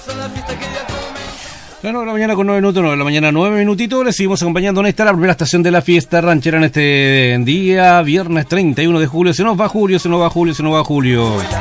Claro, la mañana con 9 minutos, 9 de la mañana, 9 minutitos. Les seguimos acompañando en esta, la primera estación de la fiesta ranchera en este día, viernes 31 de julio. Se nos va julio, se nos va julio, se nos va julio.